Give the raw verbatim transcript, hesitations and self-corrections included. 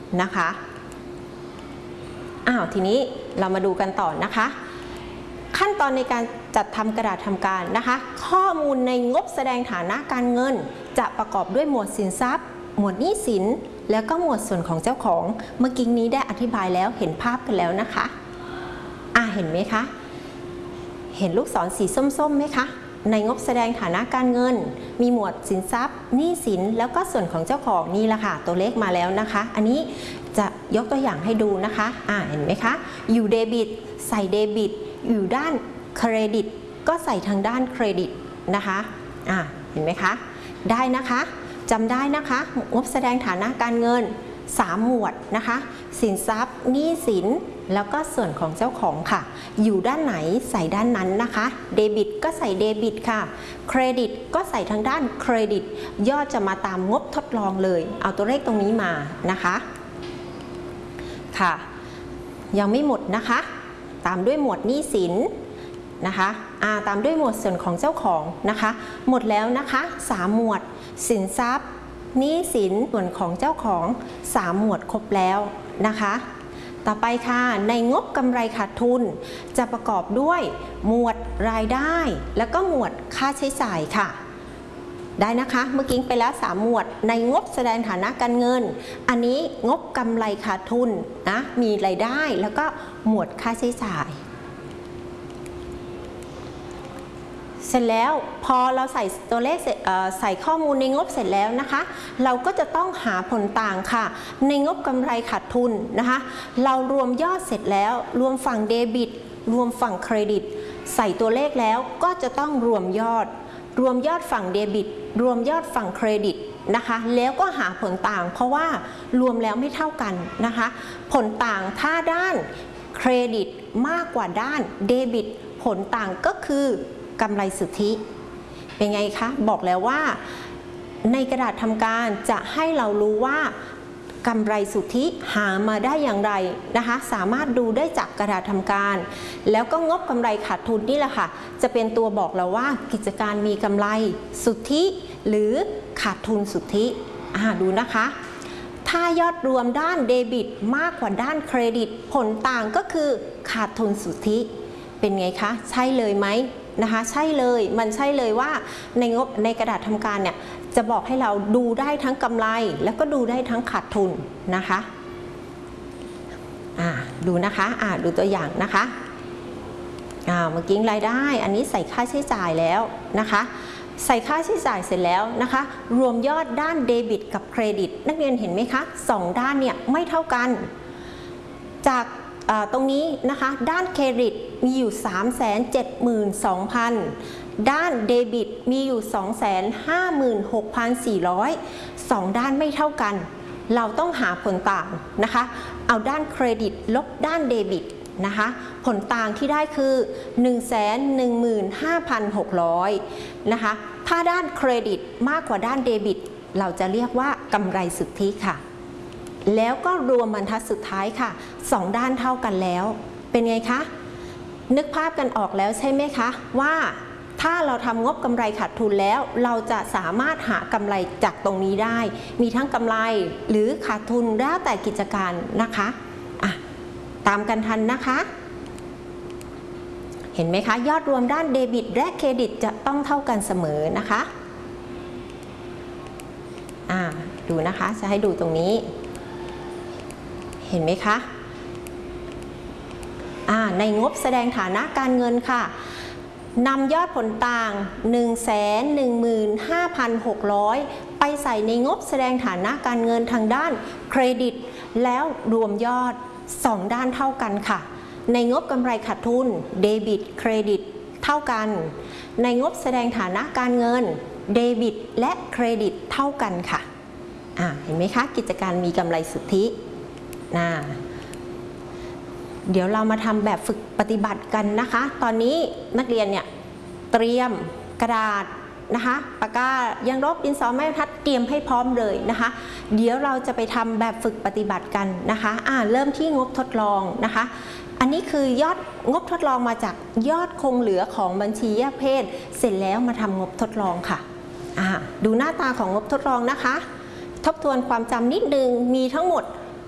นะคะอ้าวทีนี้เรามาดูกันต่อนะคะขั้นตอนในการจัดทำกระดาษทำการนะคะข้อมูลในงบแสดงฐานะการเงินจะประกอบด้วยหมวดสินทรัพย์หมวดหนี้สินแล้วก็หมวดส่วนของเจ้าของเมื่อกี้นี้ได้อธิบายแล้วเห็นภาพกันแล้วนะคะอ่าเห็นไหมคะเห็นลูกศรสีส้มๆไหมคะในงบแสดงฐานะการเงินมีหมวดสินทรัพย์หนี้สินแล้วก็ส่วนของเจ้าของนี่แหละค่ะตัวเลขมาแล้วนะคะอันนี้จะยกตัวอย่างให้ดูนะคะอ่าเห็นไหมคะอยู่เดบิตใส่เดบิตอยู่ด้านเครดิตก็ใส่ทางด้านเครดิตนะคะอ่าเห็นไหมคะได้นะคะจำได้นะคะงบแสดงฐานะการเงินสามหมวดนะคะสินทรัพย์หนี้สินแล้วก็ส่วนของเจ้าของค่ะอยู่ด้านไหนใส่ด้านนั้นนะคะเดบิตก็ใส่เดบิตค่ะเครดิตก็ใส่ทางด้านเครดิตยอดจะมาตามงบทดลองเลยเอาตัวเลขตรงนี้มานะคะค่ะยังไม่หมดนะคะตามด้วยหมวดหนี้สินนะคะอ่าตามด้วยหมวดส่วนของเจ้าของนะคะหมดแล้วนะคะสามหมวดสินทรัพย์หนี้สินส่วนของเจ้าของสามหมวดครบแล้วนะคะต่อไปค่ะในงบกำไรขาดทุนจะประกอบด้วยหมวดรายได้แล้วก็หมวดค่าใช้จ่ายค่ะได้นะคะเมื่อกี้ไปแล้วสามหมวดในงบแสดงฐานะการเงินอันนี้งบกำไรขาดทุนนะมีรายได้แล้วก็หมวดค่าใช้จ่ายเสร็จแล้วพอเราใส่ตัวเลขใส่ข้อมูลในงบเสร็จแล้วนะคะเราก็จะต้องหาผลต่างค่ะในงบกำไรขาดทุนนะคะเรารวมยอดเสร็จแล้วรวมฝั่งเดบิตรวมฝั่งเครดิตใส่ตัวเลขแล้วก็จะต้องรวมยอดรวมยอดฝั่งเดบิตรวมยอดฝั่งเครดิตนะคะแล้วก็หาผลต่างเพราะว่ารวมแล้วไม่เท่ากันนะคะผลต่างถ้าด้านเครดิตมากกว่าด้านเดบิตผลต่างก็คือกำไรสุทธิเป็นไงคะบอกแล้วว่าในกระดาษทำการจะให้เรารู้ว่ากำไรสุทธิหามาได้อย่างไรนะคะสามารถดูได้จากกระดาษทำการแล้วก็งบกำไรขาดทุนนี่แหละค่ะจะเป็นตัวบอกเราว่ากิจการมีกำไรสุทธิหรือขาดทุนสุทธิอ่าดูนะคะถ้ายอดรวมด้านเดบิตมากกว่าด้านเครดิตผลต่างก็คือขาดทุนสุทธิเป็นไงคะใช่เลยไหมนะคะใช่เลยมันใช่เลยว่าในงบในกระดาษทำการเนี่ยจะบอกให้เราดูได้ทั้งกำไรแล้วก็ดูได้ทั้งขาดทุนนะคะอ่าดูนะคะอ่าดูตัวอย่างนะคะอ่าเมื่อกี้รายได้อันนี้ใส่ค่าใช้จ่ายแล้วนะคะใส่ค่าใช้จ่ายเสร็จแล้วนะคะรวมยอดด้านเดบิตกับเครดิตนักเรียนเห็นไหมคะสองด้านเนี่ยไม่เท่ากันจากตรงนี้นะคะด้านเครดิตมีอยู่ สามแสนเจ็ดหมื่นสองพัน ด้านเดบิตมีอยู่ สองแสนห้าหมื่นหกพันสี่ร้อย สองด้านไม่เท่ากันเราต้องหาผลต่างนะคะเอาด้านเครดิตลบด้านเดบิตนะคะผลต่างที่ได้คือ หนึ่งแสนหนึ่งหมื่นห้าพันหกร้อย นะคะถ้าด้านเครดิตมากกว่าด้านเดบิตเราจะเรียกว่ากำไรสุทธิค่ะแล้วก็รวมบรรทัดสุดท้ายค่ะสองด้านเท่ากันแล้วเป็นไงคะนึกภาพกันออกแล้วใช่ไหมคะว่าถ้าเราทำงบกำไรขาดทุนแล้วเราจะสามารถหากำไรจากตรงนี้ได้มีทั้งกำไรหรือขาดทุนแล้วแต่กิจการนะคะอ่ะตามกันทันนะคะเห็นไหมคะยอดรวมด้านเดบิตและเครดิตจะต้องเท่ากันเสมอนะคะอ่าดูนะคะจะให้ดูตรงนี้เห็นไหมคะในงบแสดงฐานะการเงินค่ะนำยอดผลต่าง หนึ่งแสนหนึ่งหมื่นห้าพันหกร้อย ไปใส่ในงบแสดงฐานะการเงินทางด้านเครดิตแล้วรวมยอดสองด้านเท่ากันค่ะในงบกำไรขาดทุนเดบิตเครดิตเท่ากันในงบแสดงฐานะการเงินเดบิตและเครดิตเท่ากันค่ะอ่าเห็นไหมคะกิจการมีกำไรสุทธินะเดี๋ยวเรามาทำแบบฝึกปฏิบัติกันนะคะตอนนี้นักเรียนเนี่ยเตรียมกระดาษนะคะปากกายังลบดินสอไม้บรรทัดเตรียมให้พร้อมเลยนะคะเดี๋ยวเราจะไปทำแบบฝึกปฏิบัติกันนะคะอ่าเริ่มที่งบทดลองนะคะอันนี้คือยอดงบทดลองมาจากยอดคงเหลือของบัญชีแยกเพศเสร็จแล้วมาทำงบทดลองค่ะอ่าดูหน้าตาของงบทดลองนะคะทบทวนความจำนิดนึงมีทั้งหมด